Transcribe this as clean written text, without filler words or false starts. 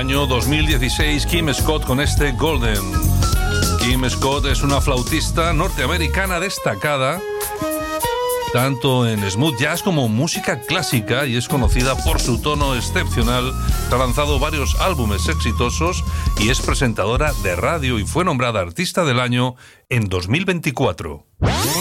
Año 2016, Kim Scott con este Golden. Kim Scott es una flautista norteamericana destacada tanto en smooth jazz como música clásica y es conocida por su tono excepcional. Ha lanzado varios álbumes exitosos y es presentadora de radio y fue nombrada Artista del Año en 2024.